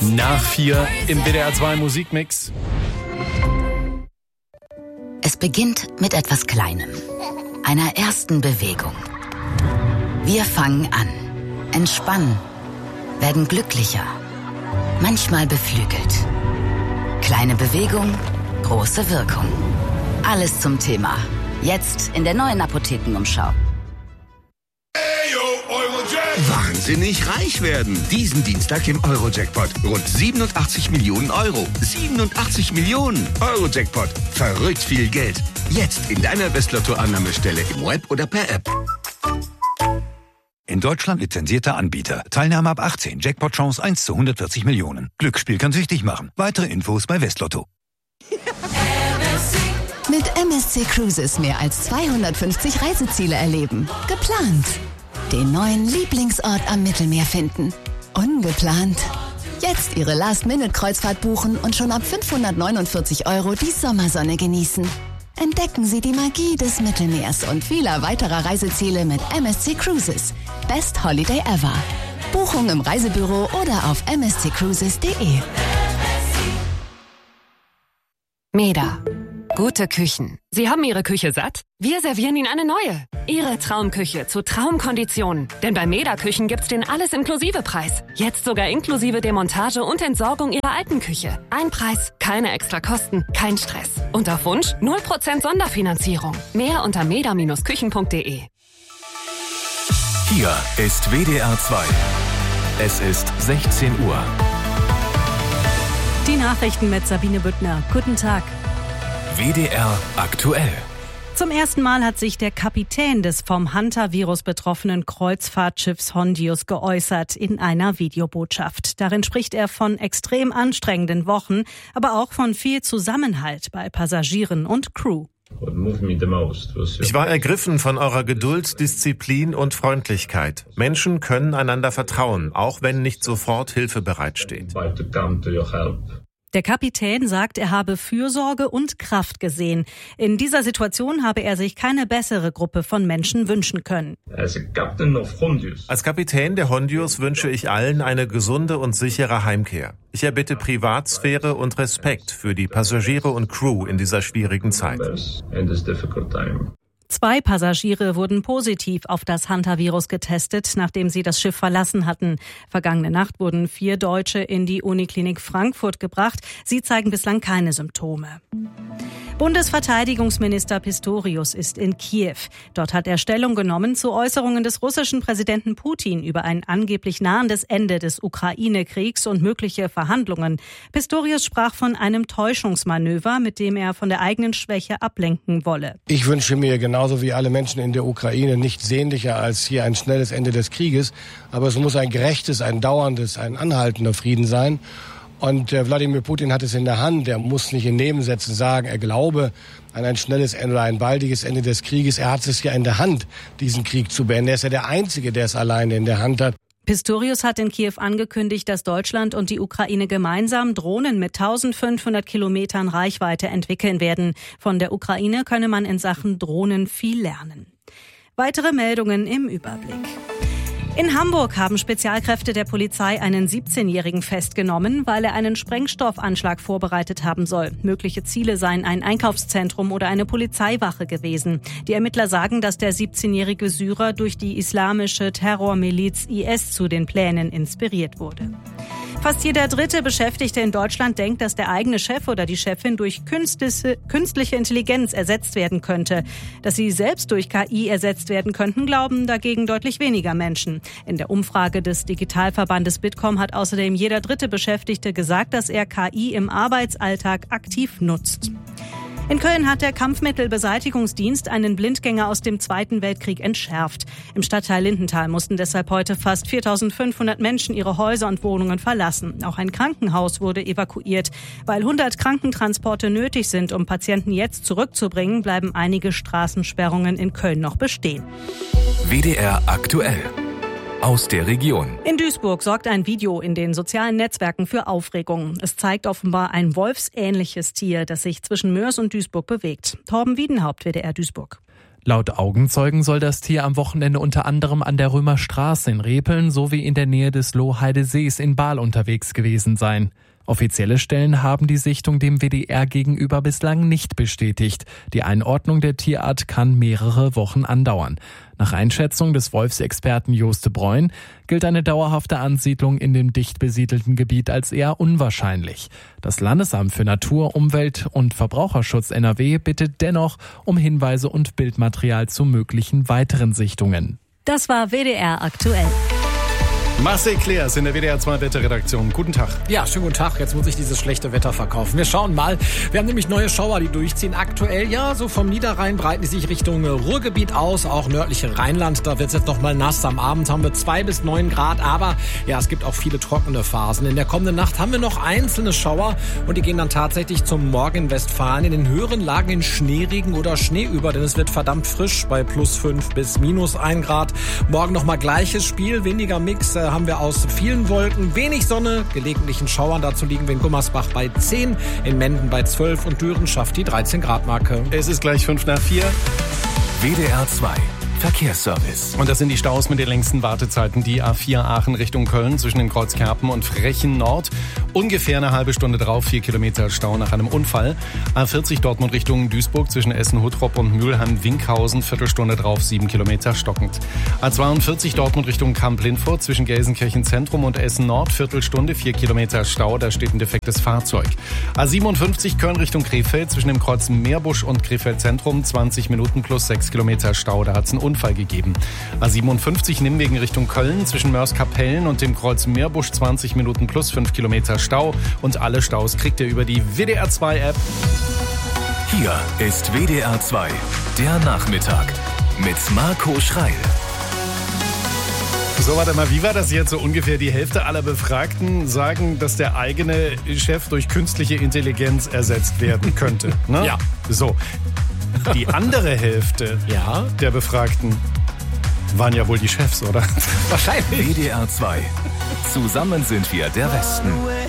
Nach 4 im WDR 2 Musikmix. Es beginnt mit etwas Kleinem, einer ersten Bewegung. Wir fangen an, entspannen, werden glücklicher, manchmal beflügelt. Kleine Bewegung, große Wirkung. Alles zum Thema. Jetzt in der neuen Apothekenumschau. Wahnsinnig reich werden. Diesen Dienstag im Euro-Jackpot. Rund 87 Millionen Euro. 87 Millionen. Euro-Jackpot. Verrückt viel Geld. Jetzt in deiner Westlotto-Annahmestelle im Web oder per App. In Deutschland lizenzierter Anbieter. Teilnahme ab 18. Jackpot-Chance 1 zu 140 Millionen. Glücksspiel kann süchtig machen. Weitere Infos bei Westlotto. Mit MSC Cruises mehr als 250 Reiseziele erleben. Geplant. Den neuen Lieblingsort am Mittelmeer finden. Ungeplant. Jetzt Ihre Last-Minute-Kreuzfahrt buchen und schon ab 549 € die Sommersonne genießen. Entdecken Sie die Magie des Mittelmeers und vieler weiterer Reiseziele mit MSC Cruises. Best Holiday ever. Buchung im Reisebüro oder auf msccruises.de. Meda. Gute Küchen. Sie haben Ihre Küche satt? Wir servieren Ihnen eine neue. Ihre Traumküche zu Traumkonditionen. Denn bei Meda Küchen gibt's den Alles-Inklusive-Preis. Jetzt sogar inklusive Demontage und Entsorgung Ihrer alten Küche. Ein Preis, keine extra Kosten, kein Stress. Und auf Wunsch 0% Sonderfinanzierung. Mehr unter meda-küchen.de. Hier ist WDR 2. Es ist 16 Uhr. Die Nachrichten mit Sabine Büttner. Guten Tag. WDR aktuell. Zum ersten Mal hat sich der Kapitän des vom Hantavirus betroffenen Kreuzfahrtschiffs Hondius geäußert in einer Videobotschaft. Darin spricht er von extrem anstrengenden Wochen, aber auch von viel Zusammenhalt bei Passagieren und Crew. Ich war ergriffen von eurer Geduld, Disziplin und Freundlichkeit. Menschen können einander vertrauen, auch wenn nicht sofort Hilfe bereitsteht. Der Kapitän sagt, er habe Fürsorge und Kraft gesehen. In dieser Situation habe er sich keine bessere Gruppe von Menschen wünschen können. Als Kapitän der Hondius wünsche ich allen eine gesunde und sichere Heimkehr. Ich erbitte Privatsphäre und Respekt für die Passagiere und Crew in dieser schwierigen Zeit. 2 Passagiere wurden positiv auf das Hantavirus getestet, nachdem sie das Schiff verlassen hatten. Vergangene Nacht wurden 4 Deutsche in die Uniklinik Frankfurt gebracht. Sie zeigen bislang keine Symptome. Bundesverteidigungsminister Pistorius ist in Kiew. Dort hat er Stellung genommen zu Äußerungen des russischen Präsidenten Putin über ein angeblich nahendes Ende des Ukraine-Kriegs und mögliche Verhandlungen. Pistorius sprach von einem Täuschungsmanöver, mit dem er von der eigenen Schwäche ablenken wolle. Ich wünsche mir genauso wie alle Menschen in der Ukraine nichts sehnlicher als hier ein schnelles Ende des Krieges. Aber es muss ein gerechtes, ein dauerndes, ein anhaltender Frieden sein. Und Wladimir Putin hat es in der Hand. Er muss nicht in Nebensätzen sagen, er glaube an ein schnelles Ende oder ein baldiges Ende des Krieges. Er hat es ja in der Hand, diesen Krieg zu beenden. Er ist ja der Einzige, der es alleine in der Hand hat. Pistorius hat in Kiew angekündigt, dass Deutschland und die Ukraine gemeinsam Drohnen mit 1500 Kilometern Reichweite entwickeln werden. Von der Ukraine könne man in Sachen Drohnen viel lernen. Weitere Meldungen im Überblick. In Hamburg haben Spezialkräfte der Polizei einen 17-Jährigen festgenommen, weil er einen Sprengstoffanschlag vorbereitet haben soll. Mögliche Ziele seien ein Einkaufszentrum oder eine Polizeiwache gewesen. Die Ermittler sagen, dass der 17-jährige Syrer durch die islamische Terrormiliz IS zu den Plänen inspiriert wurde. Fast jeder dritte Beschäftigte in Deutschland denkt, dass der eigene Chef oder die Chefin durch künstliche Intelligenz ersetzt werden könnte. Dass sie selbst durch KI ersetzt werden könnten, glauben dagegen deutlich weniger Menschen. In der Umfrage des Digitalverbandes Bitkom hat außerdem jeder dritte Beschäftigte gesagt, dass er KI im Arbeitsalltag aktiv nutzt. In Köln hat der Kampfmittelbeseitigungsdienst einen Blindgänger aus dem Zweiten Weltkrieg entschärft. Im Stadtteil Lindenthal mussten deshalb heute fast 4.500 Menschen ihre Häuser und Wohnungen verlassen. Auch ein Krankenhaus wurde evakuiert. Weil 100 Krankentransporte nötig sind, um Patienten jetzt zurückzubringen, bleiben einige Straßensperrungen in Köln noch bestehen. WDR aktuell. Aus der Region. In Duisburg sorgt ein Video in den sozialen Netzwerken für Aufregung. Es zeigt offenbar ein wolfsähnliches Tier, das sich zwischen Moers und Duisburg bewegt. Torben Wiedenhaupt, WDR Duisburg. Laut Augenzeugen soll das Tier am Wochenende unter anderem an der Römerstraße in Repeln sowie in der Nähe des Lohheidesees in Baal unterwegs gewesen sein. Offizielle Stellen haben die Sichtung dem WDR gegenüber bislang nicht bestätigt. Die Einordnung der Tierart kann mehrere Wochen andauern. Nach Einschätzung des Wolfsexperten Joste Breun gilt eine dauerhafte Ansiedlung in dem dicht besiedelten Gebiet als eher unwahrscheinlich. Das Landesamt für Natur, Umwelt und Verbraucherschutz NRW bittet dennoch um Hinweise und Bildmaterial zu möglichen weiteren Sichtungen. Das war WDR aktuell. Marcel Claires in der WDR 2 Wetterredaktion. Guten Tag. Ja, schönen guten Tag. Jetzt muss ich dieses schlechte Wetter verkaufen. Wir schauen mal. Wir haben nämlich neue Schauer, die durchziehen. Aktuell, ja, so vom Niederrhein breiten die sich Richtung Ruhrgebiet aus, auch nördliche Rheinland. Da wird es jetzt noch mal nass. Am Abend haben wir 2 bis 9 Grad. Aber ja, es gibt auch viele trockene Phasen. In der kommenden Nacht haben wir noch einzelne Schauer und die gehen dann tatsächlich zum Morgen in Westfalen. In den höheren Lagen in Schneeregen oder Schneeüber, denn es wird verdammt frisch bei plus 5 bis minus 1 Grad. Morgen noch mal gleiches Spiel, weniger Mix. Haben wir aus vielen Wolken, wenig Sonne, gelegentlichen Schauern. Dazu liegen wir in Gummersbach bei 10, in Menden bei 12 und Düren schafft die 13 Grad Marke. Es ist gleich 5 nach 4. WDR 2 Verkehrsservice. Und das sind die Staus mit den längsten Wartezeiten. Die A4 Aachen Richtung Köln zwischen dem Kreuz Kerpen und Frechen Nord. Ungefähr eine halbe Stunde drauf, 4 Kilometer Stau nach einem Unfall. A40 Dortmund Richtung Duisburg zwischen Essen-Huttrop und Mülheim-Winkhausen. Viertelstunde drauf, 7 Kilometer stockend. A42 Dortmund Richtung Kamp-Lindfurt zwischen Gelsenkirchen Zentrum und Essen Nord. Viertelstunde, 4 Kilometer Stau. Da steht ein defektes Fahrzeug. A57 Köln Richtung Krefeld zwischen dem Kreuz Meerbusch und Krefeld Zentrum. 20 Minuten plus 6 Kilometer Stau. Da hat es einen Unfall gegeben. A57 Nimwegen Richtung Köln zwischen Mörs-Kapellen und dem Kreuz Meerbusch 20 Minuten plus 5 Kilometer Stau. Und alle Staus kriegt ihr über die WDR 2 App. Hier ist WDR 2, der Nachmittag mit Marco Schreil. So, warte mal, wie war das jetzt? So ungefähr die Hälfte aller Befragten sagen, dass der eigene Chef durch künstliche Intelligenz ersetzt werden könnte. Ne? Ja. So. Die andere Hälfte der Befragten waren ja wohl die Chefs, oder? Wahrscheinlich. WDR 2. Zusammen sind wir der Westen.